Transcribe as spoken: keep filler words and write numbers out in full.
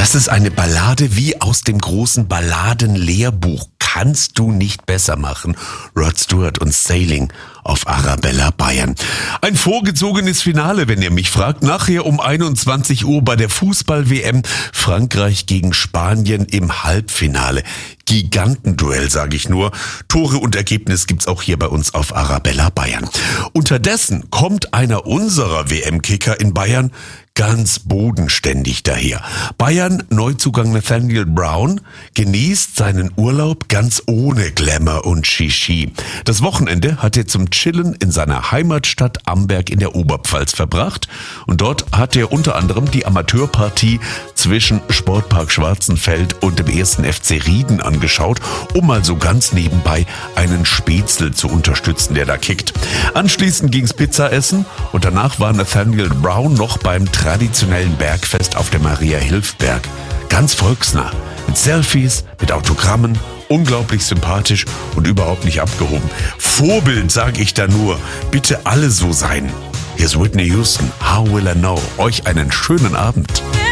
Das ist eine Ballade wie aus dem großen Balladenlehrbuch. Kannst du nicht besser machen. Rod Stewart und Sailing auf Arabella Bayern. Ein vorgezogenes Finale, wenn ihr mich fragt. Nachher um einundzwanzig Uhr bei der Fußball-W M Frankreich gegen Spanien im Halbfinale. Gigantenduell, sage ich nur. Tore und Ergebnis gibt's auch hier bei uns auf Arabella Bayern. Unterdessen kommt einer unserer W M-Kicker in Bayern ganz bodenständig daher. Bayern Neuzugang Nathaniel Brown genießt seinen Urlaub ganz ohne Glamour und Shishi. Das Wochenende hat er zum Chillen in seiner Heimatstadt Amberg in der Oberpfalz verbracht und dort hat er unter anderem die Amateurpartie zwischen Sportpark Schwarzenfeld und dem ersten F C Rieden angeschaut, um mal so ganz nebenbei einen Spätzle zu unterstützen, der da kickt. Anschließend ging's Pizza essen und danach war Nathaniel Brown noch beim traditionellen Bergfest auf der Maria-Hilf-Berg. Ganz volksnah, mit Selfies, mit Autogrammen, unglaublich sympathisch und überhaupt nicht abgehoben. Vorbild, sage ich da nur. Bitte alle so sein. Hier ist Whitney Houston, How Will I Know? Euch einen schönen Abend.